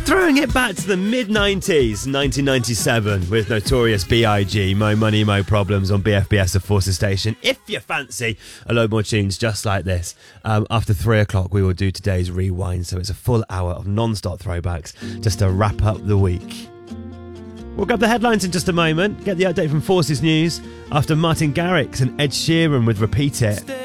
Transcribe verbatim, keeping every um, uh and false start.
Throwing it back to the mid nineties, nineteen ninety-seven, with Notorious B I G, Mo Money, Mo Problems on B F B S of Forces Station. If you fancy a load more tunes just like this, um, after three o'clock we will do today's rewind, so it's a full hour of non-stop throwbacks just to wrap up the week. We'll grab the headlines in just a moment, get the update from Forces News after Martin Garrix and Ed Sheeran with Repeat It.